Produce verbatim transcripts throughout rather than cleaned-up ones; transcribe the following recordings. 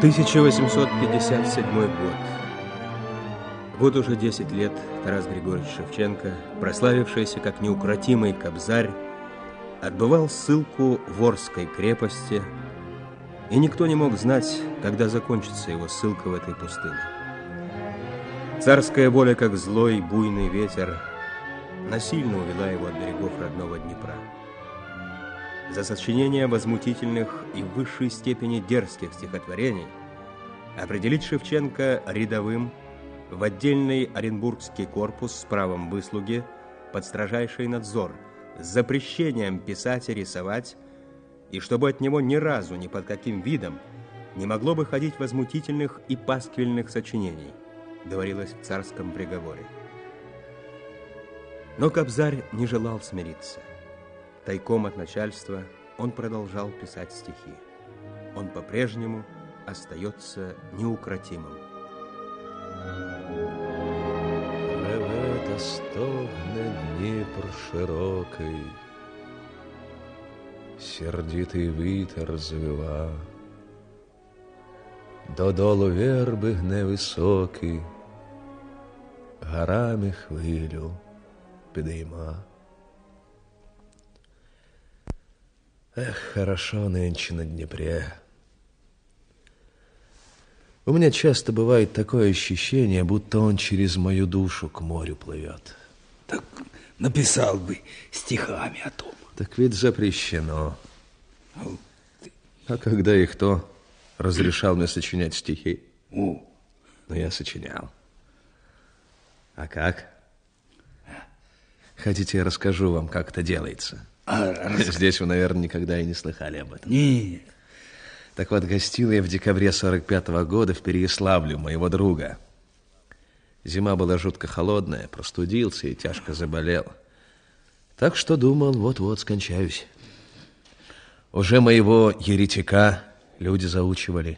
тысяча восемьсот пятьдесят седьмой год. Вот уже десять лет Тарас Григорьевич Шевченко, прославившийся как неукротимый кобзарь, отбывал ссылку в Орской крепости, и никто не мог знать, когда закончится его ссылка в этой пустыне. Царская воля, как злой буйный ветер, насильно увела его от берегов родного Днепра. За сочинение возмутительных и в высшей степени дерзких стихотворений определить Шевченко рядовым в отдельный Оренбургский корпус с правом выслуги под строжайший надзор, с запрещением писать и рисовать, и чтобы от него ни разу, ни под каким видом не могло бы ходить возмутительных и пасквильных сочинений, говорилось в царском приговоре. Но кобзарь не желал смириться. Тайком от начальства он продолжал писать стихи. Он по-прежнему остается неукротимым. Реве та стогне Дніпр широкий, сердитий вітер звива, додолу верби гне високий, горами хвилю підійма. Эх, хорошо нынче на Днепре. У меня часто бывает такое ощущение, будто он через мою душу к морю плывет. Так написал бы стихами о том. Так ведь запрещено. А когда и кто разрешал мне сочинять стихи? О. Ну, я сочинял. А как? Хотите, я расскажу вам, как это делается? А, рас... Здесь вы, наверное, никогда и не слыхали об этом. Нет. Так вот, гостил я в декабре сорок пятого года в Переяславле у моего друга. Зима была жутко холодная, простудился и тяжко заболел. Так что думал, вот-вот скончаюсь. Уже моего еретика люди заучивали.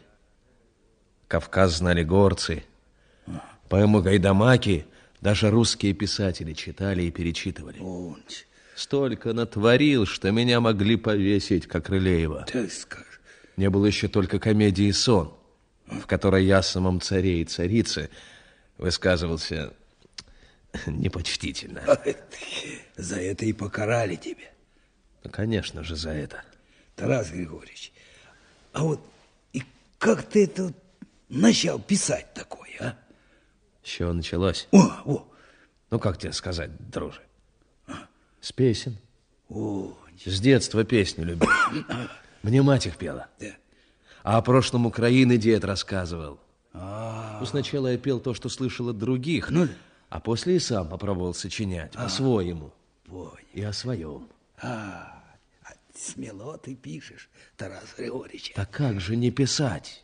Кавказ знали горцы. Поэму Гайдамаки даже русские писатели читали и перечитывали. Он... Столько натворил, что меня могли повесить, как Рылеева. Ты скажешь. Не было еще только комедии «Сон», в которой я самом царе и царице высказывался непочтительно. За это и покарали тебя. Ну, конечно же, за это. Тарас Григорьевич, а вот и как ты это начал писать такое, а? С чего началось? О, о. Ну, как тебе сказать, друже? С песен. О, с детства песни любил. Мне мать их пела. Да. А о прошлом Украины дед рассказывал. А-а-а. Ну, сначала я пел то, что слышал от других, ну, а после и сам попробовал сочинять по-своему. Понял. И о своем. А, а смело ты пишешь, Тарас Григорьевич. Так как же не писать?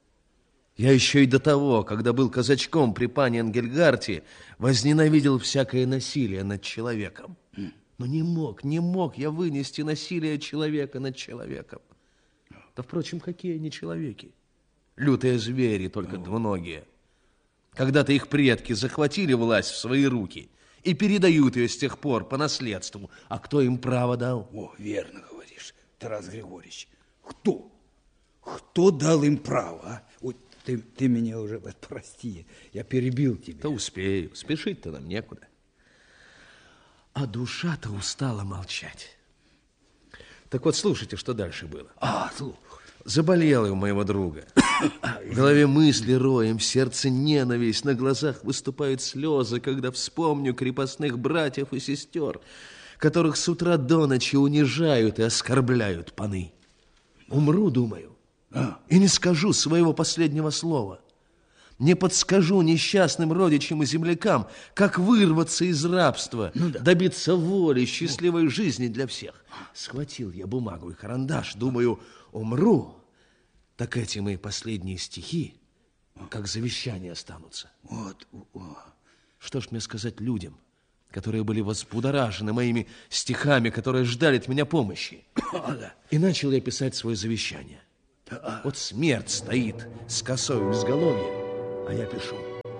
Я еще и до того, когда был казачком при пане Энгельгарте, возненавидел всякое насилие над человеком. Но не мог, не мог я вынести насилие человека над человеком. Да, впрочем, какие они человеки? Лютые звери, только двуногие. Когда-то их предки захватили власть в свои руки и передают ее с тех пор по наследству. А кто им право дал? О, верно говоришь, Тарас Григорьевич. Кто? Кто дал им право, а? Вот ты, ты меня уже прости, я перебил тебя. Да успею, спешить-то нам некуда. А душа-то устала молчать. Так вот, слушайте, что дальше было. А, слушай. Заболел я у моего друга. В голове мысли роем, в сердце ненависть, на глазах выступают слезы, когда вспомню крепостных братьев и сестер, которых с утра до ночи унижают и оскорбляют паны. Умру, думаю, и не скажу своего последнего слова. Не подскажу несчастным родичам и землякам, как вырваться из рабства, ну да. добиться воли, счастливой жизни для всех. Схватил я бумагу и карандаш, думаю, умру, так эти мои последние стихи, как завещание, останутся. Вот. Что ж мне сказать людям, которые были взбудоражены моими стихами, которые ждали от меня помощи? И начал я писать свое завещание. Вот смерть стоит с косой в изголовье, а я пишу.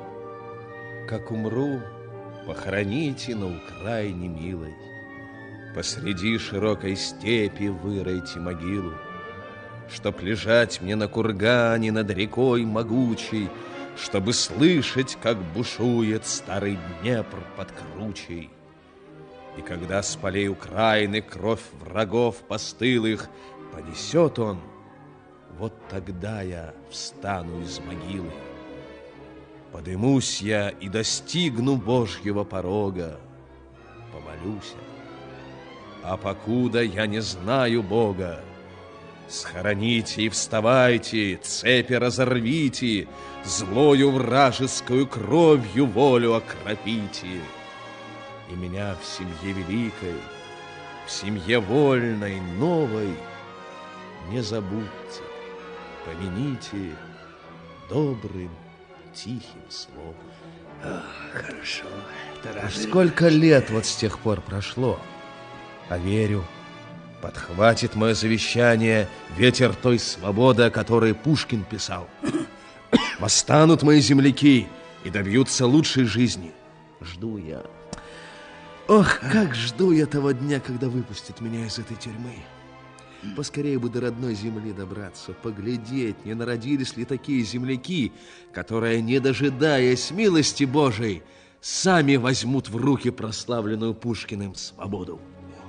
Как умру, похороните на Украине милой, посреди широкой степи выройте могилу, чтоб лежать мне на кургане над рекой могучей, чтобы слышать, как бушует старый Днепр под кручей. И когда с полей Украины кровь врагов постылых понесет он, вот тогда я встану из могилы. Подымусь я и достигну Божьего порога, помолюсь. А покуда я не знаю Бога, схороните и вставайте, цепи разорвите, злою вражескую кровью волю окропите. И меня в семье великой, в семье вольной, новой не забудьте, помяните добрым, тихим словом. О, хорошо, Тарас. Сколько лет вот с тех пор прошло, а верю, подхватит мое завещание ветер той свободы, о которой Пушкин писал. Восстанут мои земляки и добьются лучшей жизни. Жду я. Ох, как жду я того дня, когда выпустят меня из этой тюрьмы. Поскорее бы до родной земли добраться, поглядеть, не народились ли такие земляки, которые, не дожидаясь милости Божией, сами возьмут в руки прославленную Пушкиным свободу.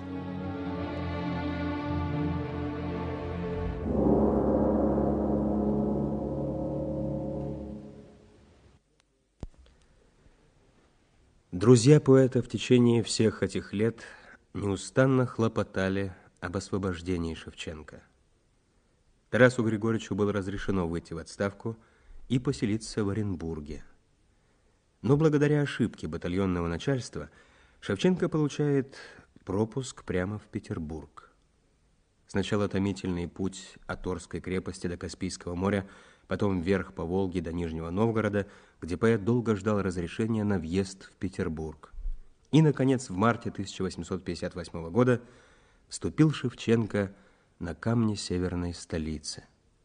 Друзья поэта в течение всех этих лет неустанно хлопотали об освобождении Шевченко. Тарасу Григорьевичу было разрешено выйти в отставку и поселиться в Оренбурге. Но благодаря ошибке батальонного начальства Шевченко получает пропуск прямо в Петербург. Сначала томительный путь от Орской крепости до Каспийского моря, потом вверх по Волге до Нижнего Новгорода, где поэт долго ждал разрешения на въезд в Петербург. И, наконец, в марте тысяча восемьсот пятьдесят восьмого года вступил Шевченко на камни северной столицы.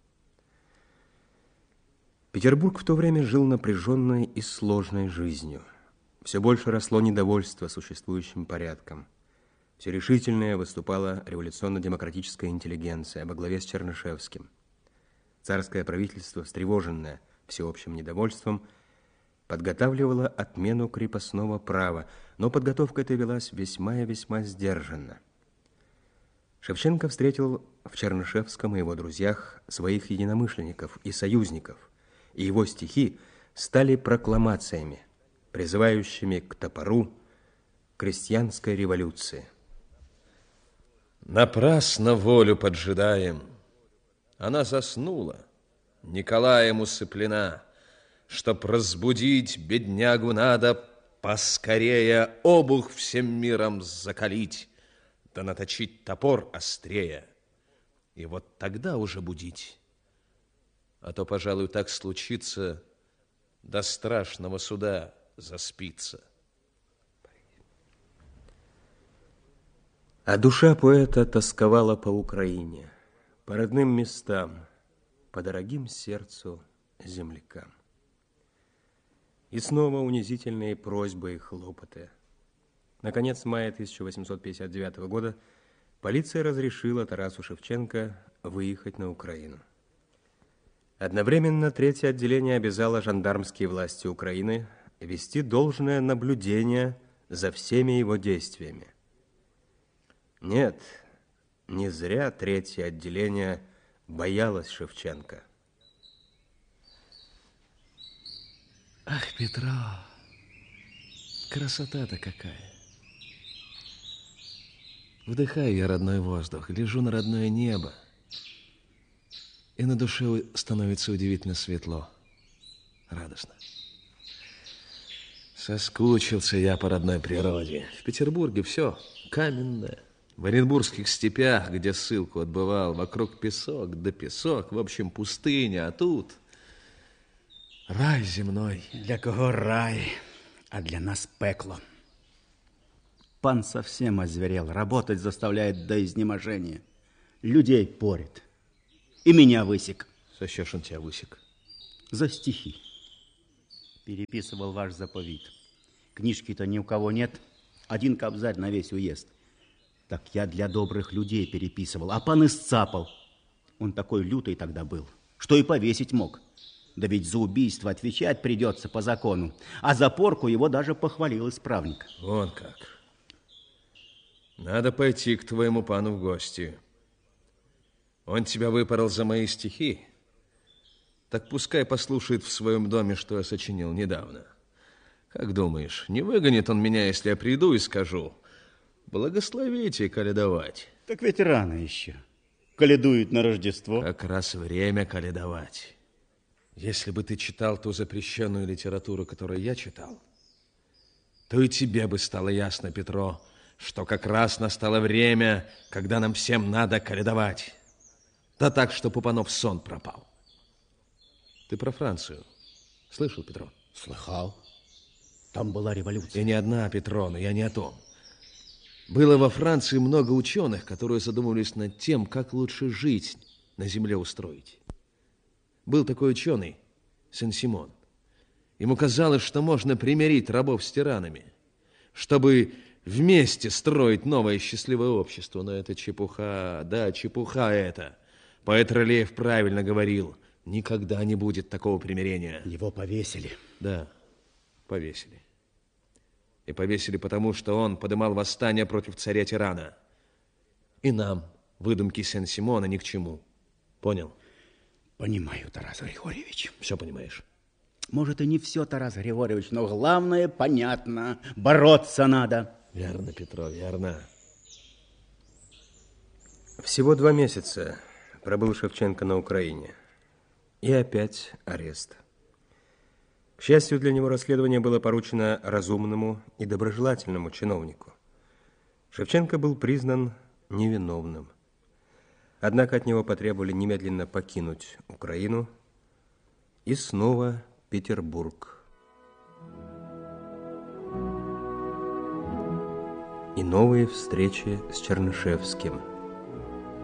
Петербург в то время жил напряженной и сложной жизнью. Все больше росло недовольство существующим порядком. Все решительнее выступала революционно-демократическая интеллигенция во главе с Чернышевским. Царское правительство, встревоженное всеобщим недовольством, подготавливало отмену крепостного права, но подготовка эта велась весьма и весьма сдержанно. Шевченко встретил в Чернышевском и его друзьях своих единомышленников и союзников, и его стихи стали прокламациями, призывающими к топору крестьянской революции. Напрасно волю поджидаем. Она заснула, Николаем усыплена. Чтоб разбудить беднягу, надо поскорее обух всем миром закалить, да наточить топор острее, и вот тогда уже будить. А то, пожалуй, так случится, до страшного суда заспится. А душа поэта тосковала по Украине, по родным местам, по дорогим сердцу землякам. И снова унизительные просьбы и хлопоты. Наконец, в мае тысяча восемьсот пятьдесят девятого года полиция разрешила Тарасу Шевченко выехать на Украину. Одновременно третье отделение обязало жандармские власти Украины вести должное наблюдение за всеми его действиями. Нет, не зря третье отделение боялось Шевченко. Ах, Петро, красота-то какая! Вдыхаю я родной воздух, лежу на родное небо, и на душе становится удивительно светло, радостно. Соскучился я по родной природе. В Петербурге все каменное. В Оренбургских степях, где ссылку отбывал, вокруг песок да песок, в общем, пустыня, а тут рай земной. Для кого рай, а для нас пекло. Пан совсем озверел, работать заставляет до изнеможения. Людей порит. И меня высек. За что ж он тебя высек? За стихи. Переписывал ваш заповедь. Книжки-то ни у кого нет. Один кобзарь на весь уезд. Так я для добрых людей переписывал, а пан исцапал. Он такой лютый тогда был, что и повесить мог. Да ведь за убийство отвечать придется по закону. А за порку его даже похвалил исправник. Вон как. Надо пойти к твоему пану в гости. Он тебя выпорол за мои стихи. Так пускай послушает в своем доме, что я сочинил недавно. Как думаешь, не выгонит он меня, если я приду и скажу: благословите коледовать? Так ведь рано еще. Коледуют на Рождество. Как раз время коледовать. Если бы ты читал ту запрещенную литературу, которую я читал, то и тебе бы стало ясно, Петро, что как раз настало время, когда нам всем надо коледовать. Да так, что Пупанов сон пропал. Ты про Францию слышал, Петро? Слыхал. Там была революция. И не одна, Петро, но я не о том. Было во Франции много ученых, которые задумывались над тем, как лучше жизнь на земле устроить. Был такой ученый, Сен-Симон. Ему казалось, что можно примирить рабов с тиранами, чтобы вместе строить новое счастливое общество. Но это чепуха, да, чепуха это. Поэт Рылеев правильно говорил: никогда не будет такого примирения. Его повесили. Да, повесили. И повесили потому, что он подымал восстание против царя-тирана. И нам выдумки Сен-Симона ни к чему. Понял? Понимаю, Тарас Григорьевич. Все понимаешь? Может, и не все, Тарас Григорьевич, но главное понятно. Бороться надо. Верно, Петро, верно. Всего два месяца пробыл Шевченко на Украине. И опять арест. К счастью для него, расследование было поручено разумному и доброжелательному чиновнику. Шевченко был признан невиновным. Однако от него потребовали немедленно покинуть Украину и снова Петербург. И новые встречи с Чернышевским.